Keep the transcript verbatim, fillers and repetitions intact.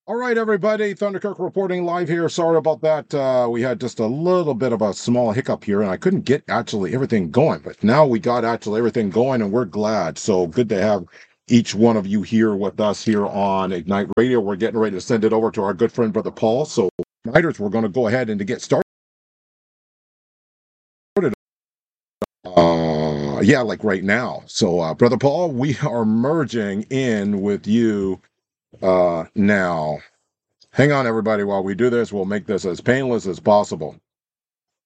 All right, everybody. Thunderkirk reporting live here. Sorry about that. Uh, we had just a little bit of a small hiccup here, and I couldn't get actually everything going. But now we got actually everything going, and we're glad. So good to have each one of you here with us here on Ignite Radio. We're getting ready to send it over to our good friend, Brother Paul. So, Igniters, we're going to go ahead and to get started. Uh, yeah, like right now. So, uh, Brother Paul, we are merging in with you uh, now. Hang on, everybody. While we do this, we'll make this as painless as possible.